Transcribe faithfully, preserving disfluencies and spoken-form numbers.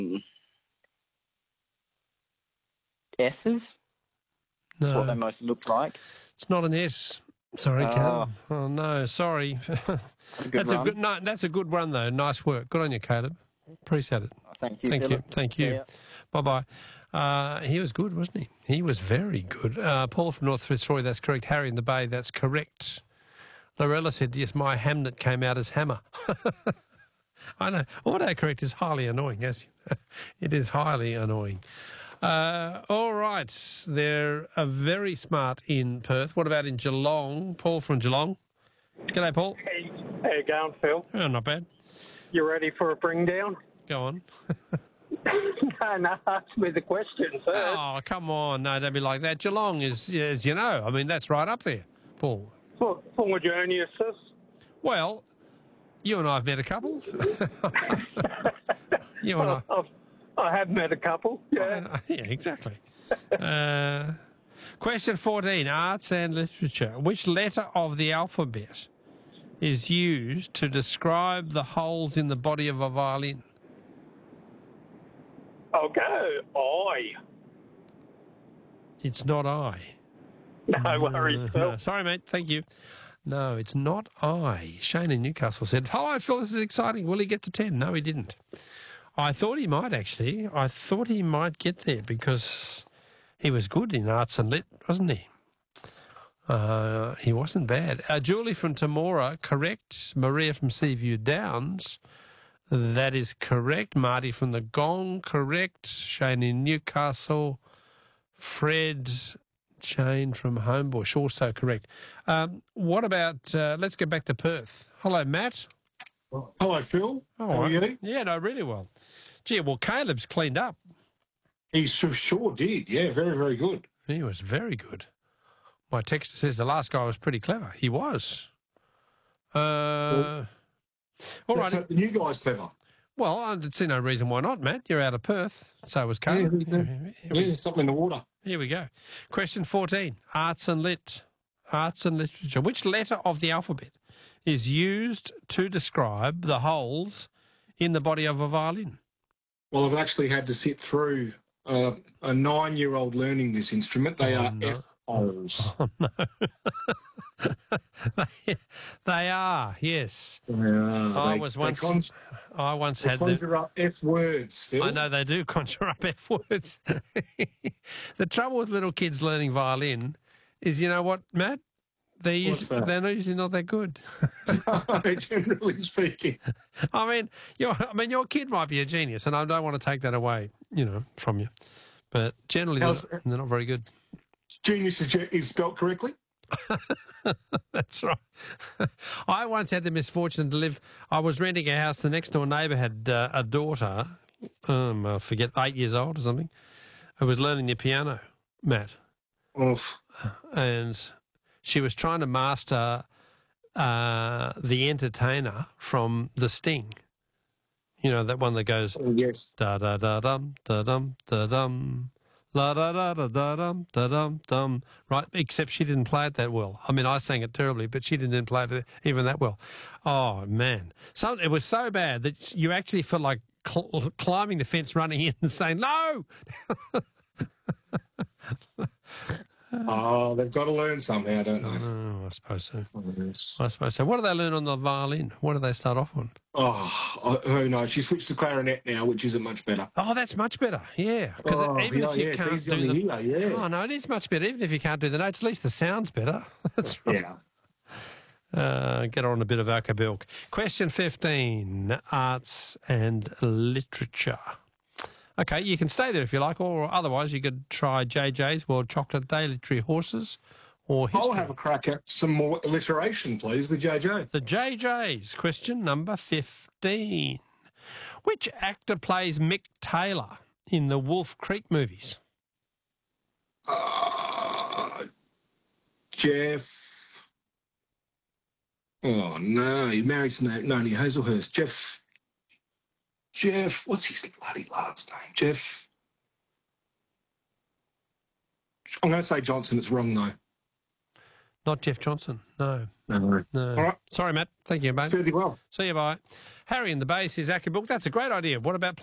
S's? No. That's what they most look like. It's not an S. Sorry, Oh. Caleb. Oh, no, sorry. A good that's run. a good. No, that's a good run though. Nice work. Good on you, Caleb. Appreciate it. Thank you, Thank Philip. you. Thank See you. ya. Bye bye. Uh, he was good, wasn't he? He was very good. Uh, Paul from North Fitzroy, that's correct. Harry in the Bay, that's correct. Lorella said, yes, my Hamnet came out as hammer. I know. Autocorrect is highly annoying, yes. It is highly annoying. Uh, all right. They're uh, very smart in Perth. What about in Geelong? Paul from Geelong. G'day, Paul. Hey, how you going, Phil? Oh, not bad. You ready for a bring down? Go on. no, no, ask me the question first. Oh, come on. No, don't be like that. Geelong is, as you know, I mean, that's right up there, Paul. For, for Geniuses. Well, you and I have met a couple. you and I. I've, I have met a couple, yeah. I, yeah, exactly. uh, question fourteen, arts and literature. Which letter of the alphabet is used to describe the holes in the body of a violin? I'll go I. It's not I. No worries, Uh, Phil. no. Sorry, mate. Thank you. No, it's not I. Shane in Newcastle said, hello, Phil, this is exciting. Will he get to ten? No, he didn't. I thought he might, actually. I thought he might get there because he was good in arts and lit, wasn't he? Uh, he wasn't bad. Uh, Julie from Temora, correct. Maria from Seaview Downs, that is correct. Marty from the Gong, correct. Shane in Newcastle. Fred, Jane from Homebush, also correct. Um, what about, uh, let's get back to Perth. Hello, Matt. Hello, Phil. Oh, How are you? Yeah, no, really well. Gee, well, Caleb's cleaned up. He sure, sure did. Yeah, very, very good. He was very good. My texter says the last guy was pretty clever. He was. Uh, Well, all Let's right. hope the new guy's clever. Well, I see no reason why not, Matt. You're out of Perth. So was Caleb. Yeah, Here we- Yeah, something in the water. Here we go. Question fourteen, arts and lit. Arts and literature. Which letter of the alphabet is used to describe the holes in the body of a violin? Well, I've actually had to sit through uh, a nine-year-old learning this instrument. They Oh, are no. F-holes. Oh, no. they, they are, yes. Uh, I they- was they once, con- I once they had the... conjure up F words, Phil. I know they do conjure up F words. The trouble with little kids learning violin is, you know what, Matt? They're What's usually, that? they're usually not that good. Generally speaking. I mean, your, I mean, your kid might be a genius, and I don't want to take that away, you know, from you. But generally, they're, How's- they're not very good. Genius is, ge- is spelt correctly. That's right. I once had the misfortune to live. I was renting a house. The next door neighbour had uh, a daughter, um, I forget, eight years old or something, who was learning the piano, Matt, Oof. and she was trying to master uh, The Entertainer from The Sting. You know, that one that goes Oh, yes. da da da dum da dum da dum la da da da da dum da dum dum. Right, except she didn't play it that well. I mean, I sang it terribly, but she didn't play it even that well. Oh man, so it was so bad that you actually felt like cl- climbing the fence, running in, and saying no. Oh, they've got to learn somehow, don't they? Oh, I suppose so. Oh, yes. I suppose so. What do they learn on the violin? What do they start off on? Oh, who knows? She switched to clarinet now, which isn't much better. Oh, that's much better. Yeah, because Oh, even yeah, if you yeah, it's can't easy on do the, the ear, yeah. oh no, it is much better. Even if you can't do the notes, at least the sound's better. That's right. Yeah. Uh, get on a bit of Akabilk. Question fifteen, arts and literature. Okay, you can stay there if you like, or otherwise you could try J J's World Chocolate Day, Literary Horses, or history. I'll have a crack at some more alliteration, please, with J J. The J J's, question number fifteen. Which actor plays Mick Taylor in the Wolf Creek movies? Uh, Jeff. Oh, no. He married some Noni Hazelhurst. Jeff. Jeff. What's his bloody last name? Jeff. I'm going to say Johnson. It's wrong, though. Not Jeff Johnson, no. No. No. All right. Sorry, Matt. Thank you, mate. Fairly well. See you, bye. Harry in the Bay says, Akabilk, that's a great idea. What about